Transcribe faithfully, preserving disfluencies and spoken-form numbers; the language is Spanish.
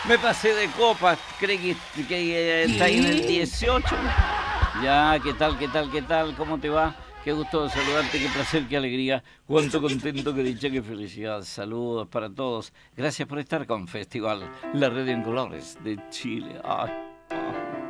Me pasé de copas. ¿Cree que, que eh, está ahí en el dieciocho? Ya, ¿qué tal, qué tal, qué tal? ¿Cómo te va? Qué gusto saludarte, qué placer, qué alegría. Cuánto contento, qué dicha, qué felicidad. Saludos para todos. Gracias por estar con Festival, la red en colores de Chile. Ay.